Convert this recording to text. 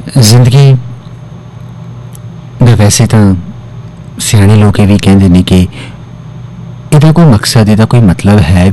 ਜ਼ਿੰਦਗੀ ਦਾ ਵੈਸੇ ਤਾਂ ਸਿਆਣੇ ਲੋਕ ਇਹ ਵੀ ਕਹਿੰਦੇ ਨੇ ਕਿ ਇਹਦਾ ਕੋਈ ਮਕਸਦ, ਇਹਦਾ ਕੋਈ ਮਤਲਬ ਹੈ